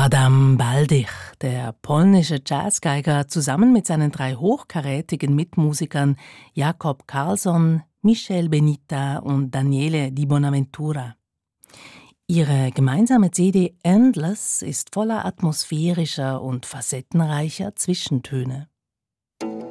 Adam Baldich, der polnische Jazzgeiger, zusammen mit seinen 3 hochkarätigen Mitmusikern Jakob Karlsson, Michel Benita und Daniele Di Bonaventura. Ihre gemeinsame CD Endless ist voller atmosphärischer und facettenreicher Zwischentöne.